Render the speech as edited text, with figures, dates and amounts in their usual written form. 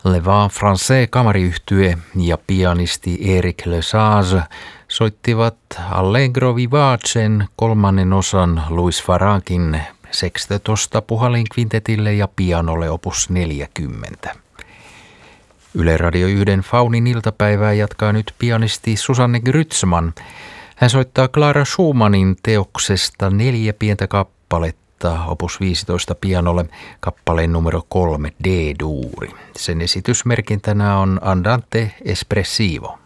Le Vent Français kamariyhtye ja pianisti Eric Lesage soittivat Allegro Vivacen kolmannen osan Louis Faragin sekstetosta puhalinkvintetille ja pianolle opus 40. Yle Radio 1 Faunin iltapäivää jatkaa nyt pianisti Susanne Grützman. Hän soittaa Clara Schumannin teoksesta 4 pientä kappaletta opus 15 pianolle kappaleen numero 3 D-duuri. Sen esitysmerkintänä on Andante Espressivo.